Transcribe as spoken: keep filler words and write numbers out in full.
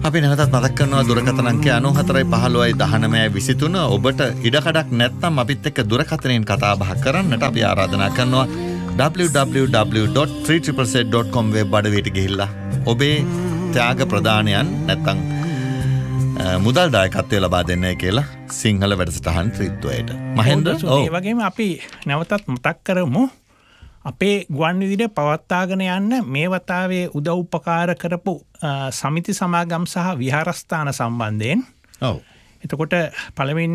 අපි නැවතත් මතක් කරනවා දුරකථන අංකය අනූහතරයි පහළොවයි දහනවයයි විසිතුන. ඔබට ඉඩකඩක් නැත්නම් අපිත් එක්ක දුරකථනයෙන් කතා බහ කරන්නට අපි ආරාධනා කරනවා double-u double-u double-u dot three triple z dot com web අඩවියට ගිහිල්ලා ඔබේ ත්‍යාග ප්‍රදානයන් නැත්නම් මුදල් දායකත්වය ලබා දෙන්නයි කියලා සිංහල වැඩසටහන් ත්‍රිත්වයට. මහෙන්ද්‍ර ඒ වගේම අපි නැවතත් මතක් කරමු අපේ ගුවන් විදුලිය පවත්වාගෙන යන්න මේ වතාවේ උදව් උපකාර කරපු සමිති සමාගම් සහ විහාරස්ථාන සම්බන්ධයෙන්. ඔව්. එතකොට පළවෙනි